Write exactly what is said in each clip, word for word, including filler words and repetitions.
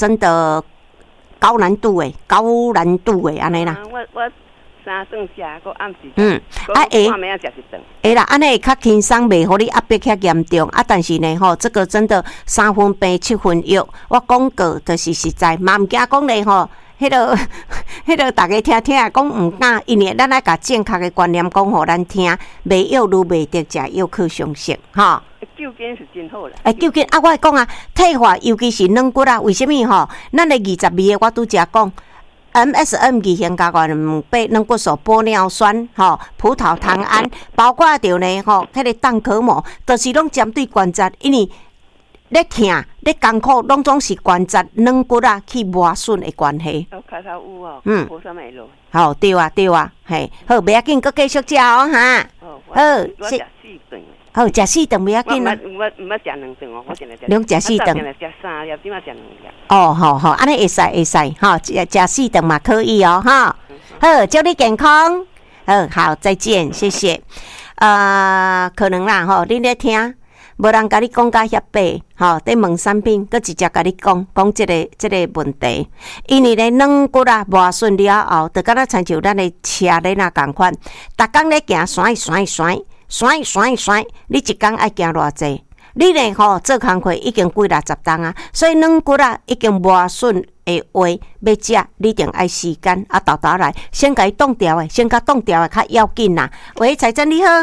真的高难度诶，高难度诶，安尼啦。 我我三顿食，个暗时。 嗯，啊会。 看明仔食一顿。 会啦，安尼会较轻松，袂互你压迫遐严重啊。但是呢，吼，这个真的三分病七分药，我讲过就是实在，嘛毋惊讲咧吼。迄个、迄个，大家听听啊，讲毋敢，因为咱爱甲正确的观念讲互咱听，袂药如袂得食药去上色，吼。 救筋是真好啦。 哎，救筋啊！我讲啊，退化尤其是软骨啊，为什么吼？咱的二十味的我拄则讲 ，M S M 二型加管两八软骨素、玻尿酸、吼葡萄糖胺，包括着呢吼，迄个蛋壳膜，都是拢针对关节，因为。咧疼咧艰苦，拢总是关节软骨啊去磨损的关系。 我开头有哦， 嗯， 无啥物路。 好，对啊，对啊，嘿，好，袂要紧，佮继续食哦，哈。 哦， 好， 我食四顿。 好，食四顿袂要紧啊。 我我毋捌食两顿哦，我现在食。 两食四顿。 我食三粒，即马食两粒。 哦，好好，安尼会使会使，哈，食食四顿嘛可以哦，哈。好，祝你健康。好，好，再见，谢谢。呃，可能啦，吼，你咧听。无人甲你讲甲遐白，吼，伫问产品，佮直接甲你讲讲即个即个问题。因为咧软骨啊磨损了后，就敢若亲像咱的车咧那共款，逐工咧行甩甩甩甩甩甩，你一工爱行偌济？你咧吼做工课已经几六十档啊，所以软骨啊已经磨损的话，要食你一定爱时间啊，豆豆来先甲伊冻掉诶，先甲冻掉诶较要紧啦。喂，财珍你好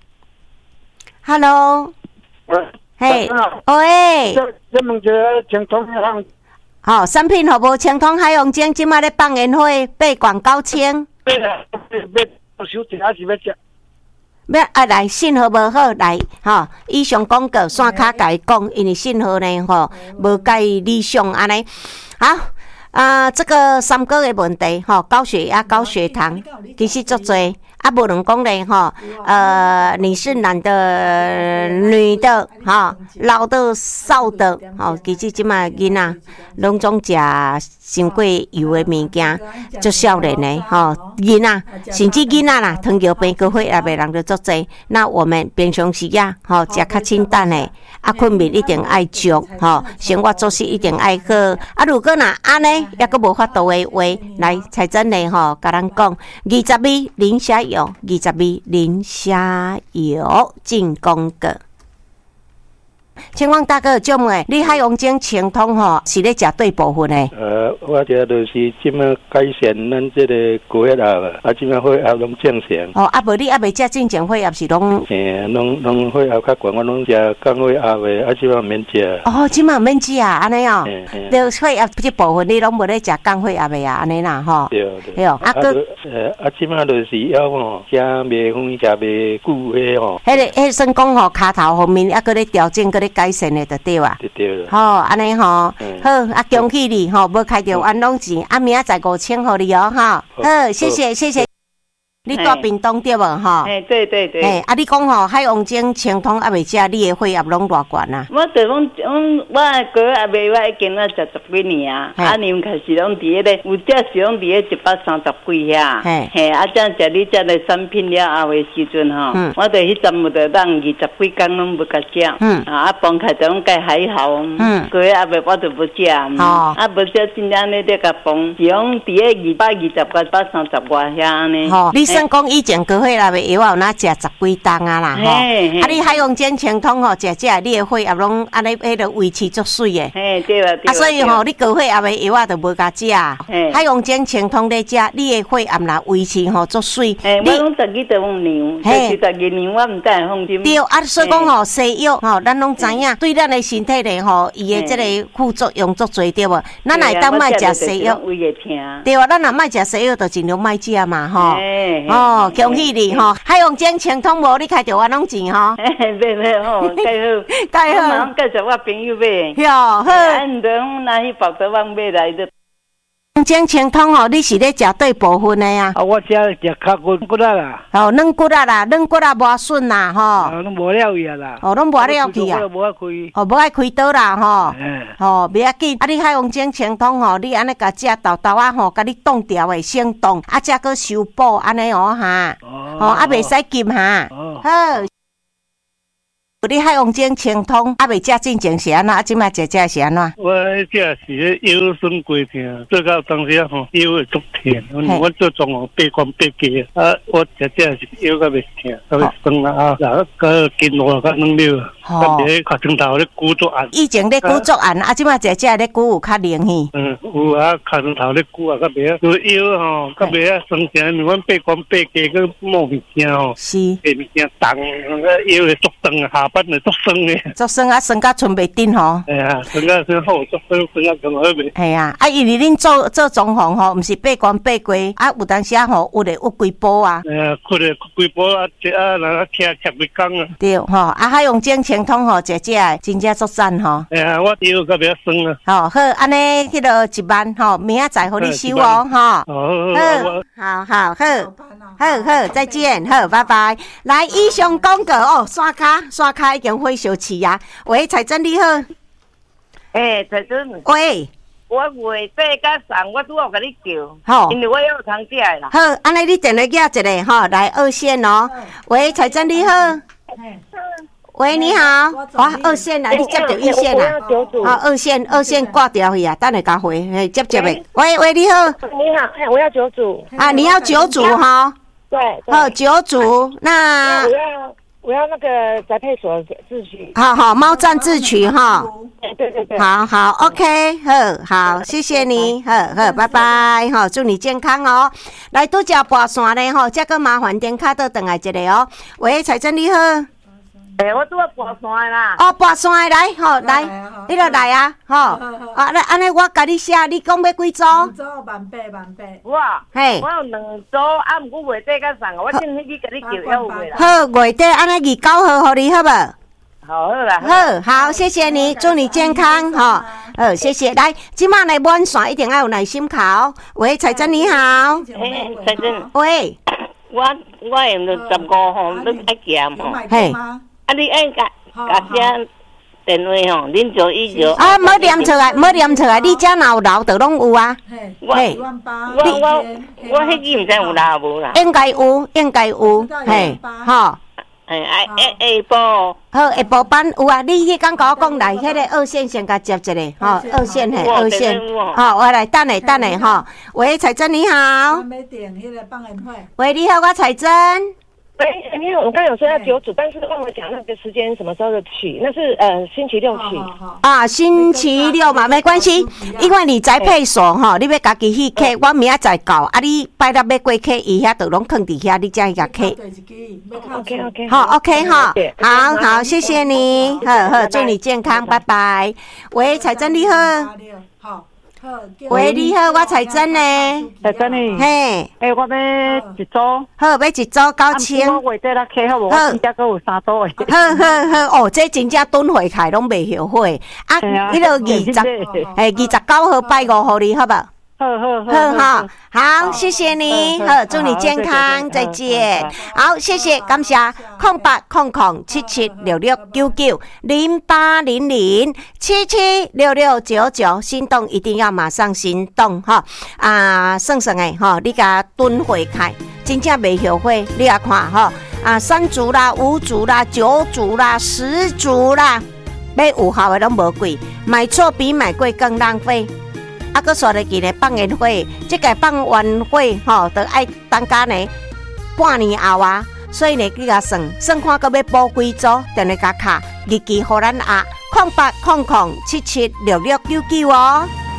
，Hello。嘿，喂， 这问者青通行， 好，产品好无？青通海洋精即马咧放烟花，八罐九千。 要要要收钱还是要食？ 要啊来信号无好来，吼，以上广告线卡甲伊讲，因为信号呢吼无介理想安尼。好啊，这个三个的问题吼，高血压、高血糖，其实足多。啊，无能讲咧吼，呃，你是男的、女的，哈，老的、少的，吼，其实即马囡仔拢总食伤过油的物件，足少年的，吼，囡仔甚至囡仔啦，糖尿病、高血压的人就足多。那我们平常时啊，吼，食较清淡的，啊，困眠一定爱足，吼，生活作息一定爱好。啊，如果若安尼，抑阁无法度的话，来才真的吼，甲咱讲二十味零下。有二十味零虾油进广告。请问大哥，就问你海洋精清通吼是咧食对部分诶？ 呃，我觉就是即马改善咱即个高血压啊，即马血压拢正常。 哦，啊无你啊未食正常血压是拢？ 嘿，拢拢血压较悬，我拢食降血压诶，啊即马免食。 哦，即马免食啊，安尼哦。对，血压即部分你拢无咧食降血压诶啊，安尼啦吼。 对对。 对哦，啊个呃啊即马就是要吼食袂远，食袂久诶吼。 迄个迄算讲吼骹头方面，啊个咧调整，个咧改善的就对啊。 对对。 好，安尼吼，好啊，恭喜你吼，无开着安拢钱，啊明仔载五千互你哦，哈。好，谢谢谢谢。你住屏东对无吼？ 哎，对对对。 哎，啊，你讲吼，海王精清通啊未食，你的血压拢偌悬啊？ 我就讲，讲我个也未，我已经啊食十几年啊，啊，你开始拢伫迄个，有只是拢伫迄一百三十几遐，嘿，啊，这食你这个产品了后的时阵吼，我就迄阵无就当二十几工拢无甲食，啊，啊，放开就拢该还好，嗯，个也未我就无食，哦，啊，无食真正咧咧甲放，是讲伫迄二百二十到一百三十外遐安尼， 吼，你算讲以前高血压的药有哪食十几担啊啦，吼，啊，你海洋精清通吼，食食你的血压拢安尼迄个维持足水的， 嘿，对啦， 啊，所以吼，你高血压的药啊就无甲食，海洋精清通咧食，你的血压啦维持吼足水， 嘿，我讲十几度放牛，嘿，十几年我毋知放心。 对，啊，所以讲吼，西药吼，咱拢知影，对咱的身体咧吼，伊的即个副作用足多对无？咱来当莫食西药，对啊，咱若莫食西药，就尽量莫食嘛，吼。哦，恭喜你吼！海洋精清通无你开着我拢钱吼。 嘿，买买吼，介好， 介好。 我马介绍我朋友买。 哟，好。 啊，唔通拿去报德网买来的。 精清通吼，你是咧食对部分的呀？ 啊，我食食较骨骨仔啦。 哦，软骨仔啦，软骨仔磨损啦，吼。 啊，拢无了去啊啦。 哦，拢无了去啊。 无爱开。 哦，无爱开刀啦，吼。嗯。哦，袂要紧。啊，你海洋精清通吼，你安尼甲食豆豆啊吼，甲你冻掉的先冻，啊，才搁修补，安尼哦哈。哦。哦，啊，袂使急哈。哦。好。 你海王精清通，啊未食进前是安怎？啊，即摆食食是安怎？ 我这是腰酸过痛，做到当时吼腰会足痛，我做装潢八关八价啊，我食这是腰个袂痛，个袂酸啊，然后个筋络个软了，啊，别脚趾头咧鼓作按。 以前咧鼓作按，啊，即摆食食咧鼓有较灵气。 嗯，有啊，脚趾头咧鼓啊，个袂啊，做腰吼，个袂啊，酸成阮八关八价个摸物件吼， 是， 下物件重，个腰会足酸啊，下班会足酸嘅。 足酸啊，酸甲剩袂顶吼。 哎呀，酸甲酸好，足酸酸甲更好袂。 系啊，啊，因为恁做做装潢吼，毋是八关八过，啊，有当时啊吼，有咧有几波啊。 哎呀，困咧几波啊，这啊，人啊听听袂讲啊。 对吼，啊，海用精清通吼，食食真正足赞吼。 哎呀，我腰个袂酸啊。 吼好，安尼迄个一万吼，明仔载互你收哦，吼。 好， 好好好，好好，再见，好，拜拜。来，以上广告哦，刷卡刷卡已经火烧起啊。喂，彩珍你好。 诶，彩珍。 喂。 我月底甲送，我拄好甲你叫， 好， 因为我要有通食啦。 好，安尼你电话叫一个吼，来二线哦。喂，彩珍你好。喂，你好，哇，二线啊，你接到一线啊？好，二线，二线挂掉去啊，等下甲回，嘿，接接的。喂喂，你好。 你好，我要九组。 啊，你要九组哈？ 对。 好，九组，那。 我要我要那个宅配所自取。 好好，猫站自取哈。 对对对。 好好 ，OK， 好好，谢谢你，好好，拜拜，好，祝你健康哦。来，拄只跋线咧吼，再个麻烦点卡倒转来一个哦。喂，彩珍你好。 诶，我拄要跋线的啦。 哦，跋线的来，吼来，你著来啊，吼。啊，那安尼我甲你写，你讲要几组？ 组万八万八。 我， 嘿， 我有两组，啊，毋过月底甲送，我正去甲你叫要有啦。 好，月底安尼二九号互你好无？ 好好啦。 好好，谢谢你，祝你健康吼。好，谢谢。来，即马来满线一定要有耐心考。喂，彩珍你好。 诶，彩珍。 喂。 我我用到十五号，你爱咸吼。 嘿。 啊，你爱甲甲遮电话吼，恁就伊就。 啊，冇念出来，冇念出来，你遮若有留就拢有啊。 嘿，我我我我迄支毋知有留无啦。 应该有，应该有，嘿，吼。 哎哎下下晡。 好，下晡班有啊，你迄讲甲我讲来，迄个二线先甲接一个，吼，二线嘿，二线，好，我来等下等下吼。喂，彩珍你好。喂，你好，我彩珍。 喂，你好，我刚有说要九组，但是忘了讲那个时间什么时候的取，那是呃星期六取。 啊，星期六嘛，没关系，因为你宅配所吼，你要家己去客，我明仔载到，啊，你拜六要过客，伊遐就拢放伫遐，你才去甲客。 OK OK。 好 OK 哈，好好，谢谢你，好好，祝你健康，拜拜。喂，彩珍你好。喂，你好，我彩珍呢？ 彩珍呢？ 嘿， 诶，我要一组。 好，要一组九千。 我月底来开好无？我真正阁有三组诶。 好好好，哦，这真正蹲回开拢未后悔。啊，迄个二十，诶，二十九号拜五互你，好无？ 好好好好好，谢谢你，好，祝你健康，再见。好，谢谢，感谢空八空空七七六六九九零八零零七七六六九九，心动一定要马上行动哈！啊，算算诶哈，你甲蹲回开，真正未后悔，你也看哈啊，三组啦、五组啦、九组啦、十组啦，买有效诶拢无贵，买错比买贵更浪费。啊，搁说了记咧放烟火，即个放完火吼，都爱等甲呢半年后啊，所以呢，你甲算算看，搁要补几组，电话甲卡，日记互咱啊，空八空空七七六六九九哦。